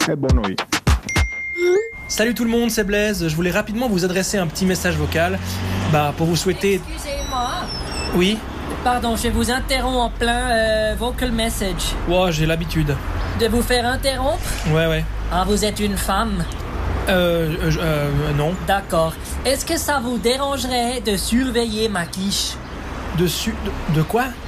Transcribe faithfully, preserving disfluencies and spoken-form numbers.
e buon nuit. Salut tout le monde, c'est Blaise. Je voulais rapidement vous adresser un petit message vocal bah, pour vous souhaiter... Excusez-moi. Oui. Pardon, je vous interromps en plein euh, vocal message. Wow, j'ai l'habitude. De vous faire interrompre? Ouais, ouais. Ah, vous êtes une femme? Euh, euh, euh non. D'accord. Est-ce que ça vous dérangerait de surveiller ma quiche? Dessus... De, de quoi?